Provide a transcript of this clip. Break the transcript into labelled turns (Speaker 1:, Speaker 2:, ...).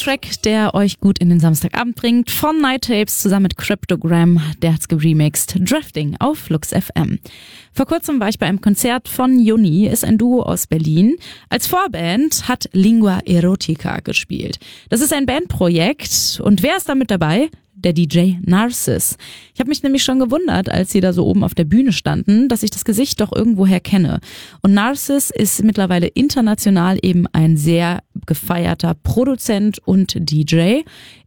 Speaker 1: Track, der euch gut in den Samstagabend bringt, von Night Tapes zusammen mit Cryptogram, der hat's geremixed, Drifting auf Flux FM. Vor kurzem war ich bei einem Konzert von Juni, ist ein Duo aus Berlin. Als Vorband hat Lingua Erotica gespielt. Das ist ein Bandprojekt und wer ist da mit dabei? Der DJ Narcis. Ich habe mich nämlich schon gewundert, als sie da so oben auf der Bühne standen, dass ich das Gesicht doch irgendwoher kenne. Und Narcis ist mittlerweile international eben ein sehr gefeierter Produzent und DJ.